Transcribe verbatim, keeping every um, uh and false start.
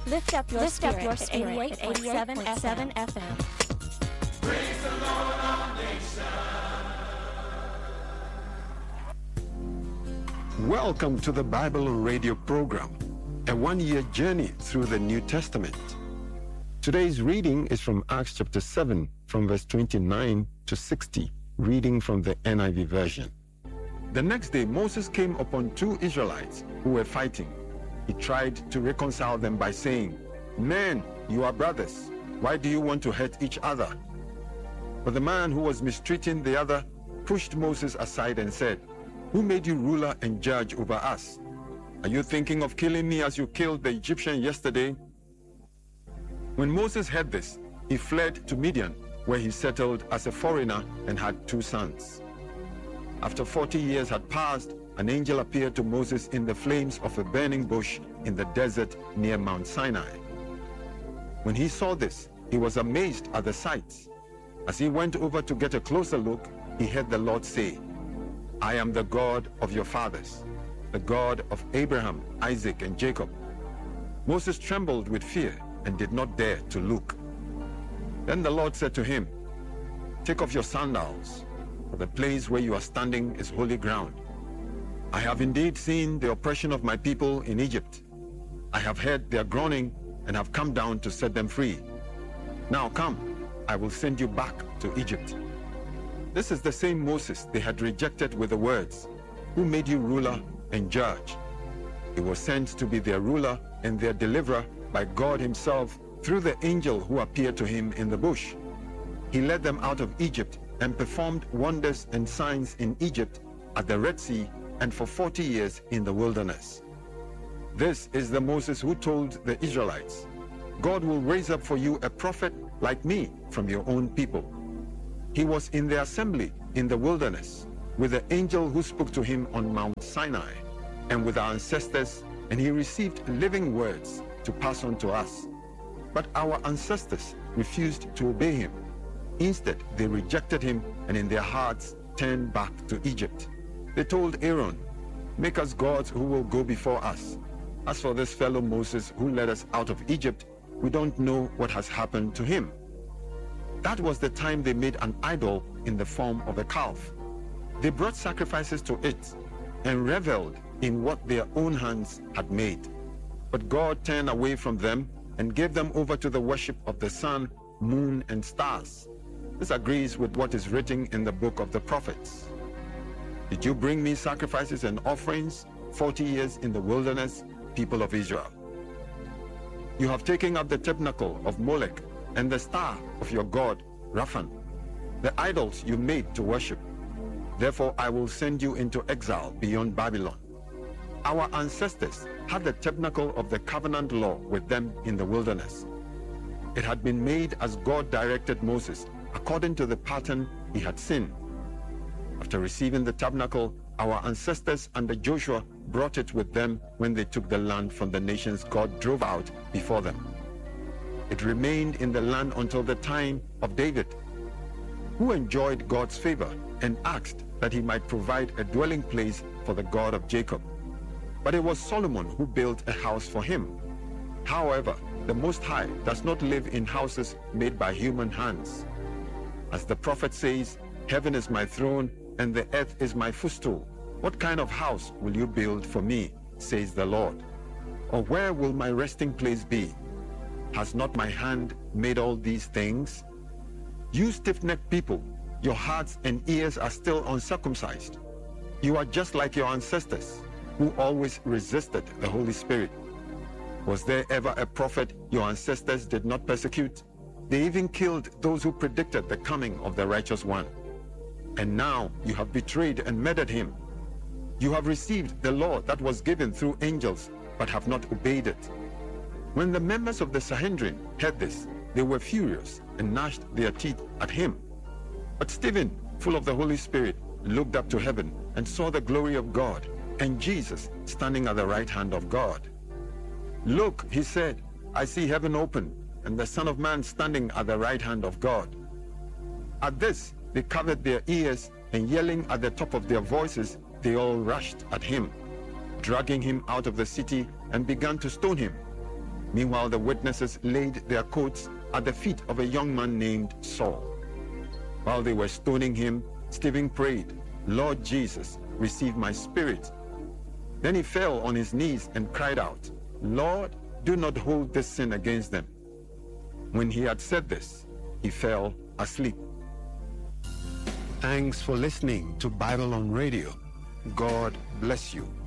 Lift up your Lift spirit, up your at spirit eighty-eight point seven at F M. F M. Praise the Lord of nations. Welcome to the Bible Radio program, a one-year journey through the New Testament. Today's reading is from Acts chapter seven, from verse twenty-nine to sixty, reading from the N I V version. The next day, Moses came upon two Israelites who were fighting. He tried to reconcile them by saying, "Men, you are brothers. Why do you want to hurt each other?" But the man who was mistreating the other pushed Moses aside and said, "Who made you ruler and judge over us? Are you thinking of killing me as you killed the Egyptian yesterday?" When Moses heard this, he fled to Midian, where he settled as a foreigner and had two sons. After forty years had passed, an angel appeared to Moses in the flames of a burning bush in the desert near Mount Sinai. When he saw this, he was amazed at the sights. As he went over to get a closer look, he heard the Lord say, "I am the God of your fathers, the God of Abraham, Isaac, and Jacob." Moses trembled with fear and did not dare to look. Then the Lord said to him, "Take off your sandals, for the place where you are standing is holy ground. I have indeed seen the oppression of my people in Egypt. I have heard their groaning and have come down to set them free. Now come, I will send you back to Egypt." This is the same Moses they had rejected with the words, "Who made you ruler and judge?" He was sent to be their ruler and their deliverer by God himself through the angel who appeared to him in the bush. He led them out of Egypt and performed wonders and signs in Egypt, at the Red Sea, and for forty years in the wilderness. This is the Moses who told the Israelites, "God will raise up for you a prophet like me from your own people." He was in the assembly in the wilderness with the angel who spoke to him on Mount Sinai and with our ancestors, and he received living words to pass on to us. But our ancestors refused to obey him. Instead, they rejected him and in their hearts turned back to Egypt. They told Aaron, "Make us gods who will go before us. As for this fellow Moses who led us out of Egypt, we don't know what has happened to him." That was the time they made an idol in the form of a calf. They brought sacrifices to it and reveled in what their own hands had made. But God turned away from them and gave them over to the worship of the sun, moon, and stars. This agrees with what is written in the book of the prophets. "Did you bring me sacrifices and offerings forty years in the wilderness, people of Israel? You have taken up the tabernacle of Molech and the star of your god, Raphan, the idols you made to worship. Therefore I will send you into exile beyond Babylon." Our ancestors had the tabernacle of the covenant law with them in the wilderness. It had been made as God directed Moses, according to the pattern he had seen. After receiving the tabernacle, our ancestors under Joshua brought it with them when they took the land from the nations God drove out before them. It remained in the land until the time of David, who enjoyed God's favor and asked that he might provide a dwelling place for the God of Jacob. But it was Solomon who built a house for him. However, the Most High does not live in houses made by human hands. As the prophet says, "Heaven is my throne and the earth is my footstool. What kind of house will you build for me, says the Lord? Or where will my resting place be? Has not my hand made all these things? You stiff-necked people, your hearts and ears are still uncircumcised. You are just like your ancestors, who always resisted the Holy Spirit. Was there ever a prophet your ancestors did not persecute? They even killed those who predicted the coming of the righteous one. And now you have betrayed and murdered him. You have received the law that was given through angels, but have not obeyed it." When the members of the Sanhedrin heard this, they were furious and gnashed their teeth at him. But Stephen, full of the Holy Spirit, looked up to heaven and saw the glory of God and Jesus standing at the right hand of God. "Look," he said, "I see heaven open and the Son of Man standing at the right hand of God." At this, they covered their ears, and yelling at the top of their voices, they all rushed at him, dragging him out of the city and began to stone him. Meanwhile, the witnesses laid their coats at the feet of a young man named Saul. While they were stoning him, Stephen prayed, "Lord Jesus, receive my spirit." Then he fell on his knees and cried out, "Lord, do not hold this sin against them." When he had said this, he fell asleep. Thanks for listening to Bible on Radio. God bless you.